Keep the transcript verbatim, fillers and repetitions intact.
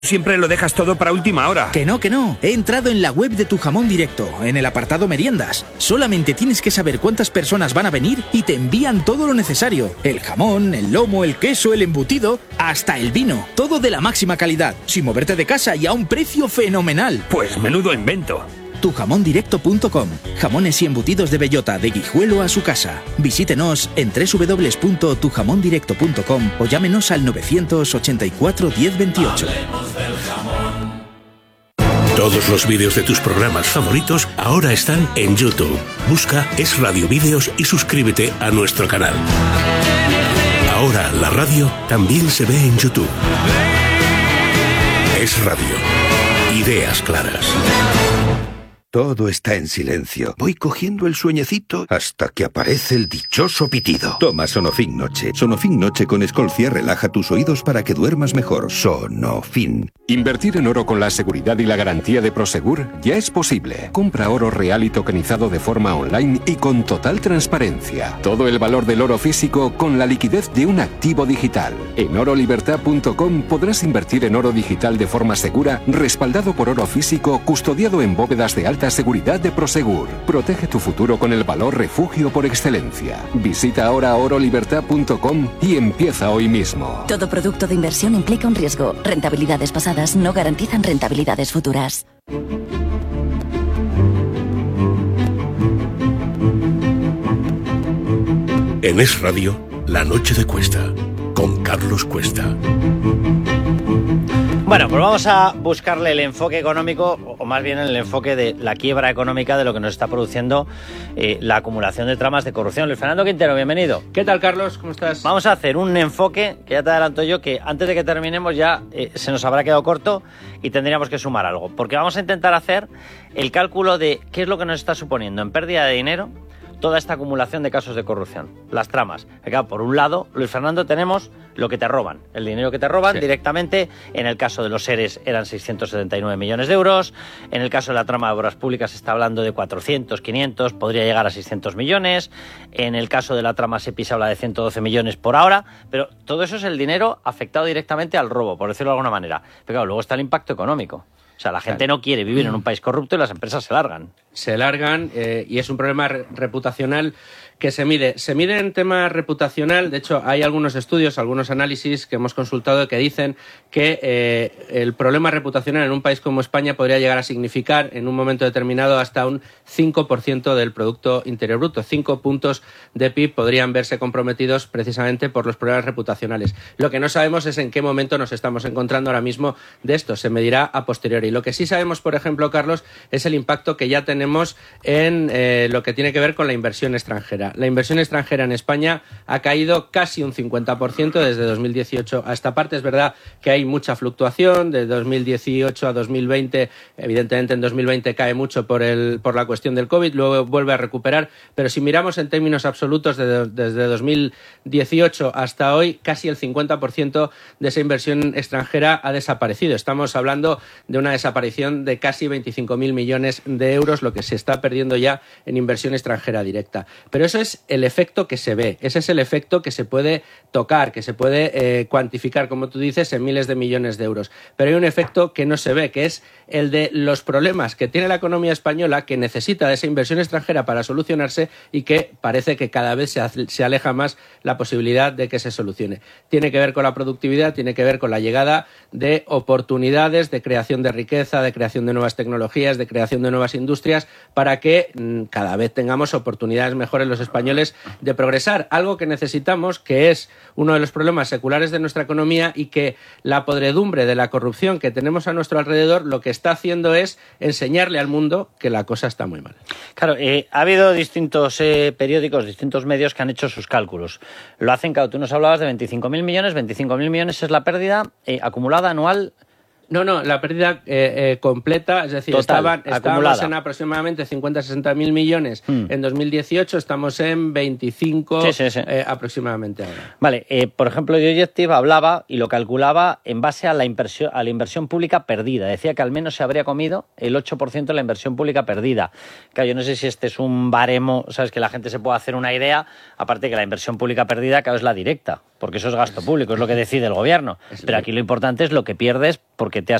Siempre lo dejas todo para última hora. Que no, que no. He entrado en la web de Tu Jamón Directo, en el apartado meriendas. Solamente tienes que saber cuántas personas van a venir y te envían todo lo necesario. El jamón, el lomo, el queso, el embutido, hasta el vino. Todo de la máxima calidad, sin moverte de casa y a un precio fenomenal. Pues menudo invento. tu jamón directo punto com. Jamones y embutidos de bellota, de Guijuelo a su casa. Visítenos en doble u doble u doble u punto tu jamón directo punto com o llámenos al novecientos ochenta y cuatro diez veintiocho. Todos los vídeos de tus programas favoritos ahora están en YouTube. Busca Es Radio Vídeos y suscríbete a nuestro canal. Ahora la radio también se ve en YouTube. Es Radio. Ideas claras. Todo está en silencio. Voy cogiendo el sueñecito hasta que aparece el dichoso pitido. Toma Sonofin Noche. Sonofin Noche con Escolcia relaja tus oídos para que duermas mejor. Sonofin. Invertir en oro con la seguridad y la garantía de Prosegur ya es posible. Compra oro real y tokenizado de forma online y con total transparencia. Todo el valor del oro físico con la liquidez de un activo digital. En oro libertad punto com podrás invertir en oro digital de forma segura, respaldado por oro físico, custodiado en bóvedas de alta seguridad de Prosegur. Protege tu futuro con el valor refugio por excelencia. Visita ahora oro libertad punto com y empieza hoy mismo. Todo producto de inversión implica un riesgo. Rentabilidades pasadas no garantizan rentabilidades futuras. En Es Radio, La Noche de Cuesta, con Carlos Cuesta. Bueno, pues vamos a buscarle el enfoque económico, o más bien el enfoque de la quiebra económica de lo que nos está produciendo eh, la acumulación de tramas de corrupción. Luis Fernando Quintero, bienvenido. ¿Qué tal, Carlos? ¿Cómo estás? Vamos a hacer un enfoque, que ya te adelanto yo, que antes de que terminemos ya eh, se nos habrá quedado corto y tendríamos que sumar algo. Porque vamos a intentar hacer el cálculo de qué es lo que nos está suponiendo en pérdida de dinero toda esta acumulación de casos de corrupción, las tramas. Acá, por un lado, Luis Fernando, tenemos lo que te roban, el dinero que te roban sí. directamente. En el caso de los seres eran seiscientos setenta y nueve millones de euros. En el caso de la trama de obras públicas se está hablando de cuatrocientos, quinientos, podría llegar a seiscientos millones. En el caso de la trama SEPI se habla de ciento doce millones por ahora. Pero todo eso es el dinero afectado directamente al robo, por decirlo de alguna manera. Pero claro, luego está el impacto económico. O sea, la gente no quiere vivir en un país corrupto y las empresas se largan. Se largan eh, y es un problema re- reputacional que se mide. Se mide en tema reputacional. De hecho, hay algunos estudios, algunos análisis que hemos consultado que dicen que eh, el problema reputacional en un país como España podría llegar a significar en un momento determinado hasta un cinco por ciento del Producto Interior Bruto. Cinco puntos de P I B podrían verse comprometidos precisamente por los problemas reputacionales. Lo que no sabemos es en qué momento nos estamos encontrando ahora mismo de esto. Se medirá a posteriori. Lo que sí sabemos, por ejemplo, Carlos, es el impacto que ya tenemos en eh, lo que tiene que ver con la inversión extranjera. La inversión extranjera en España ha caído casi un cincuenta por ciento desde dos mil dieciocho a esta parte. Es verdad que hay mucha fluctuación de dos mil dieciocho a dos mil veinte. Evidentemente, en dos mil veinte cae mucho por, el, por la cuestión del COVID, luego vuelve a recuperar. Pero si miramos en términos absolutos, de, desde dos mil dieciocho hasta hoy, casi el cincuenta por ciento de esa inversión extranjera ha desaparecido. Estamos hablando de una desaparición de casi veinticinco mil millones de euros, lo que se está perdiendo ya en inversión extranjera directa. Pero eso es el efecto que se ve, ese es el efecto que se puede tocar, que se puede eh, cuantificar, como tú dices, en miles de millones de euros. Pero hay un efecto que no se ve, que es el de los problemas que tiene la economía española, que necesita de esa inversión extranjera para solucionarse y que parece que cada vez se, se aleja más la posibilidad de que se solucione. Tiene que ver con la productividad, tiene que ver con la llegada de oportunidades, de creación de riqueza, de creación de nuevas tecnologías, de creación de nuevas industrias, para que mmm, cada vez tengamos oportunidades mejores los españoles de progresar. Algo que necesitamos, que es uno de los problemas seculares de nuestra economía y que la podredumbre de la corrupción que tenemos a nuestro alrededor lo que está haciendo es enseñarle al mundo que la cosa está muy mal. Claro, eh, ha habido distintos eh, periódicos, distintos medios que han hecho sus cálculos. Lo hacen, claro, tú nos hablabas de veinticinco mil millones, veinticinco mil millones es la pérdida eh, acumulada anual. No, no, la pérdida eh, eh, completa, es decir, Total, estaban, estábamos en aproximadamente cincuenta a sesenta mil millones hmm. en dos mil dieciocho, estamos en veinticinco sí, sí, sí. Eh, aproximadamente ahora. Vale, eh, por ejemplo, The Objective hablaba y lo calculaba en base a la, inversión, a la inversión pública perdida. Decía que al menos se habría comido el ocho por ciento de la inversión pública perdida. Claro, yo no sé si este es un baremo, sabes, que la gente se pueda hacer una idea, aparte que la inversión pública perdida, claro, es la directa. porque eso es gasto público, es lo que decide el gobierno. Pero aquí lo importante es lo que pierdes porque te has